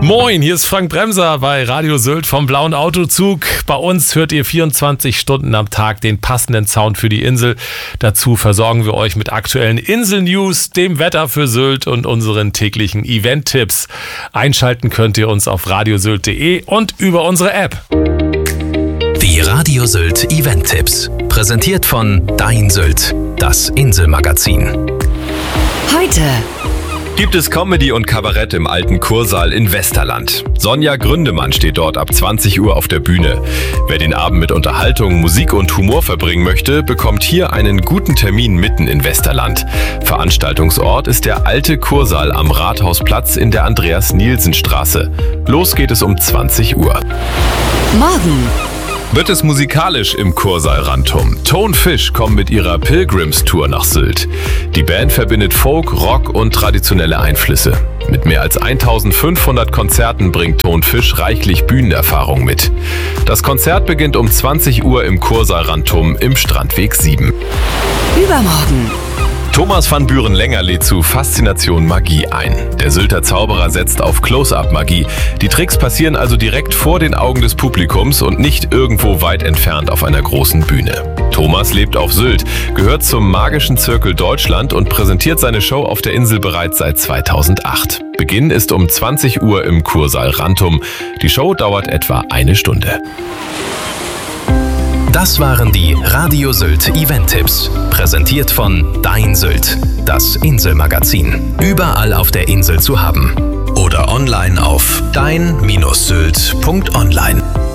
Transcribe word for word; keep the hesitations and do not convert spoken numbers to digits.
Moin, hier ist Frank Bremser bei Radio Sylt vom Blauen Autozug. Bei uns hört ihr vierundzwanzig Stunden am Tag den passenden Sound für die Insel. Dazu versorgen wir euch mit aktuellen Insel-News, dem Wetter für Sylt und unseren täglichen Event-Tipps. Einschalten könnt ihr uns auf radiosylt punkt de und über unsere App. Die Radio Sylt Event-Tipps. Präsentiert von Dein Sylt, das Inselmagazin. Heute gibt es Comedy und Kabarett im alten Kursaal in Westerland. Sonja Gründemann steht dort ab zwanzig Uhr auf der Bühne. Wer den Abend mit Unterhaltung, Musik und Humor verbringen möchte, bekommt hier einen guten Termin mitten in Westerland. Veranstaltungsort ist der alte Kursaal am Rathausplatz in der Andreas-Nielsen-Straße. Los geht es um zwanzig Uhr. Morgen wird es musikalisch im Kursaal Rantum. Tonefish kommen mit ihrer Pilgrims-Tour nach Sylt. Die Band verbindet Folk, Rock und traditionelle Einflüsse. Mit mehr als eintausendfünfhundert Konzerten bringt Tonefish reichlich Bühnenerfahrung mit. Das Konzert beginnt um zwanzig Uhr im Kursaal Rantum im Strandweg sieben. Übermorgen Thomas van Buren-Lenger lädt zu Faszination Magie ein. Der Sylter Zauberer setzt auf Close-Up-Magie. Die Tricks passieren also direkt vor den Augen des Publikums und nicht irgendwo weit entfernt auf einer großen Bühne. Thomas lebt auf Sylt, gehört zum Magischen Zirkel Deutschland und präsentiert seine Show auf der Insel bereits seit zweitausendacht. Beginn ist um zwanzig Uhr im Kursaal Rantum. Die Show dauert etwa eine Stunde. Das waren die Radio Sylt Event-Tipps. Präsentiert von Dein Sylt, das Inselmagazin. Überall auf der Insel zu haben. Oder online auf dein Bindestrich sylt punkt online.